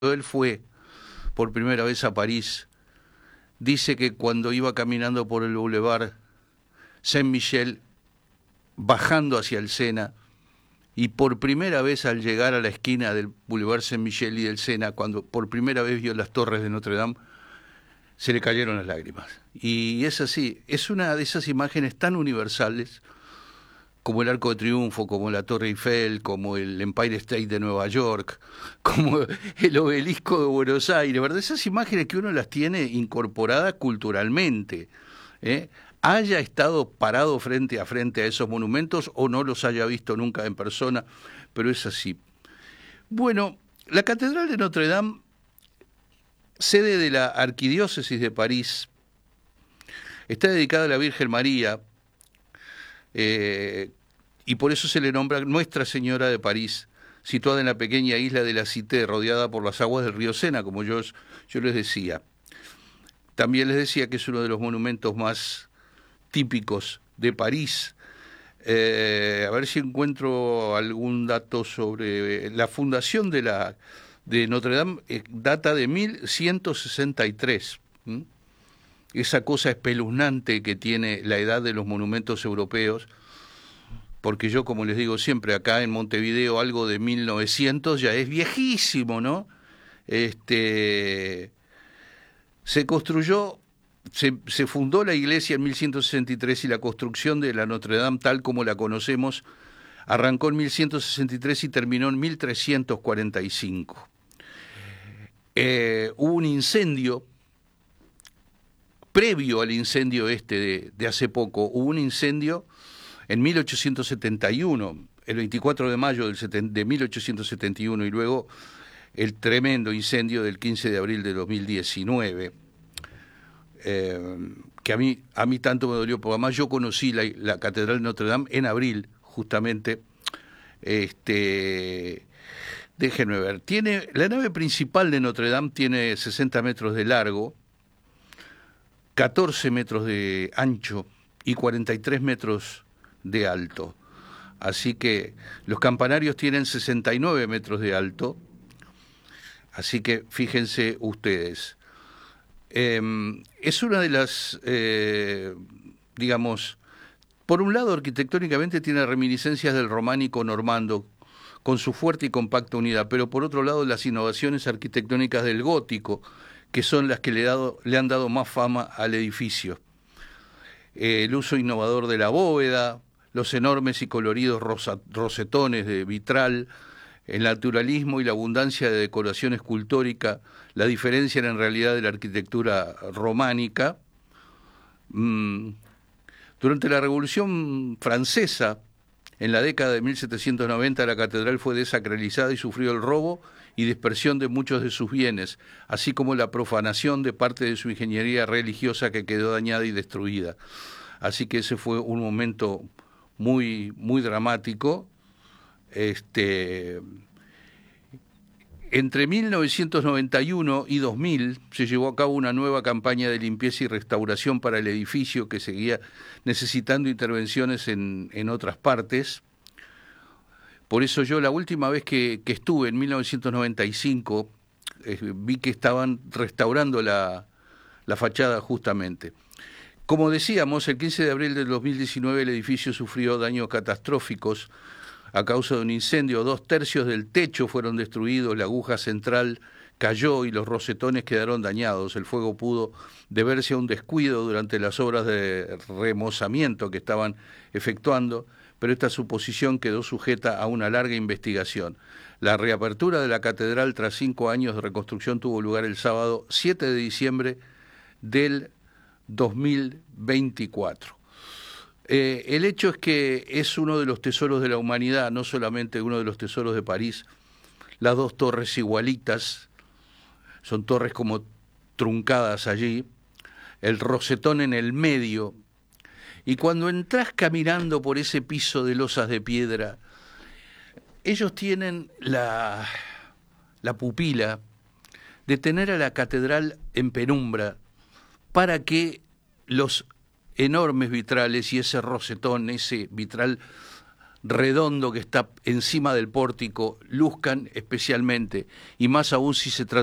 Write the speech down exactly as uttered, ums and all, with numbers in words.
él fue por primera vez a París, dice que cuando iba caminando por el Boulevard Saint-Michel, bajando hacia el Sena, y por primera vez al llegar a la esquina del Boulevard Saint-Michel y del Sena, cuando por primera vez vio las torres de Notre Dame, se le cayeron las lágrimas. Y es así, es una de esas imágenes tan universales como el Arco de Triunfo, como la Torre Eiffel, como el Empire State de Nueva York, como el Obelisco de Buenos Aires, ¿verdad? Esas imágenes que uno las tiene incorporadas culturalmente, ¿eh? Haya estado parado frente a frente a esos monumentos o no los haya visto nunca en persona, pero es así. Bueno, la Catedral de Notre Dame, sede de la Arquidiócesis de París, está dedicada a la Virgen María, eh, y por eso se le nombra Nuestra Señora de París, situada en la pequeña isla de la Cité, rodeada por las aguas del río Sena, como yo, yo les decía. También les decía que es uno de los monumentos más típicos de París. Eh, a ver si encuentro algún dato sobre la fundación de la de Notre Dame. Eh, data de mil ciento sesenta y tres. ¿Mm? Esa cosa espeluznante que tiene la edad de los monumentos europeos, porque yo, como les digo siempre, acá en Montevideo algo de mil novecientos ya es viejísimo, ¿no? Este, se construyó Se, se fundó la iglesia en mil ciento sesenta y tres y la construcción de la Notre Dame, tal como la conocemos, arrancó en mil ciento sesenta y tres y terminó en mil trescientos cuarenta y cinco. Eh, hubo un incendio, previo al incendio este de, de hace poco, hubo un incendio en mil ochocientos setenta y uno, el veinticuatro de mayo del seten, de mil ochocientos setenta y uno, y luego el tremendo incendio del quince de abril de dos mil diecinueve. Eh, que a mí a mí tanto me dolió, porque además yo conocí la, la Catedral de Notre Dame en abril, justamente. Este, déjenme ver, tiene, la nave principal de Notre Dame tiene sesenta metros de largo, catorce metros de ancho y cuarenta y tres metros de alto. Así que los campanarios tienen sesenta y nueve metros de alto, así que fíjense ustedes. Eh, es una de las, eh, digamos, por un lado arquitectónicamente tiene reminiscencias del románico normando, con su fuerte y compacta unidad, pero por otro lado las innovaciones arquitectónicas del gótico, que son las que le, dado, le han dado más fama al edificio. Eh, el uso innovador de la bóveda, los enormes y coloridos rosa, rosetones de vitral, el naturalismo y la abundancia de decoración escultórica, la diferencia en realidad de la arquitectura románica. Durante la Revolución Francesa, en la década de mil setecientos noventa, la catedral fue desacralizada y sufrió el robo y dispersión de muchos de sus bienes, así como la profanación de parte de su ingeniería religiosa que quedó dañada y destruida. Así que ese fue un momento muy, muy dramático. Este, entre mil novecientos noventa y uno y dos mil se llevó a cabo una nueva campaña de limpieza y restauración para el edificio, que seguía necesitando intervenciones en, en otras partes. Por eso yo la última vez que, que estuve en mil novecientos noventa y cinco eh, vi que estaban restaurando la, la fachada justamente. Como decíamos, el quince de abril del dos mil diecinueve el edificio sufrió daños catastróficos a causa de un incendio. Dos tercios del techo fueron destruidos, la aguja central cayó y los rosetones quedaron dañados. El fuego pudo deberse a un descuido durante las obras de remozamiento que estaban efectuando, pero esta suposición quedó sujeta a una larga investigación. La reapertura de la catedral tras cinco años de reconstrucción tuvo lugar el sábado siete de diciembre del dos mil veinticuatro. Eh, el hecho es que es uno de los tesoros de la humanidad, no solamente uno de los tesoros de París. Las dos torres igualitas, son torres como truncadas allí, el rosetón en el medio, y cuando entras caminando por ese piso de losas de piedra, ellos tienen la, la pupila de tener a la catedral en penumbra para que los enormes vitrales y ese rosetón, ese vitral redondo que está encima del pórtico luzcan especialmente, y más aún si se trata